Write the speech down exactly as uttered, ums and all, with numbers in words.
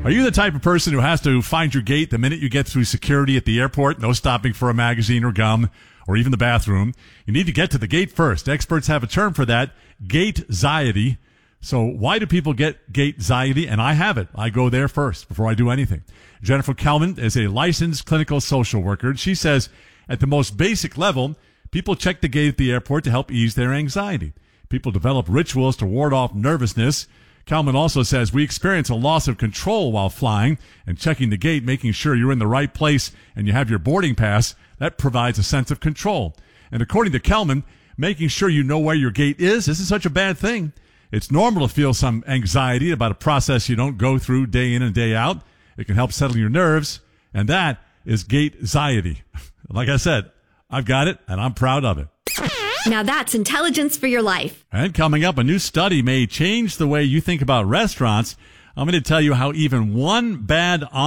Are you the type of person who has to find your gate the minute you get through security at the airport? No stopping for a magazine or gum or even the bathroom. You need to get to the gate first. Experts have a term for that, gate-xiety. So why do people get gate-xiety? And I have it. I go there first before I do anything. Jennifer Kelman is a licensed clinical social worker. She says at the most basic level, people check the gate at the airport to help ease their anxiety. People develop rituals to ward off nervousness. Kalman also says we experience a loss of control while flying, and checking the gate, making sure you're in the right place and you have your boarding pass, that provides a sense of control. And according to Kalman, making sure you know where your gate is isn't such a bad thing. It's normal to feel some anxiety about a process you don't go through day in and day out. It can help settle your nerves, and that is gate-xiety. Like I said, I've got it, and I'm proud of it. Now that's intelligence for your life. And coming up, a new study may change the way you think about restaurants. I'm going to tell you how even one bad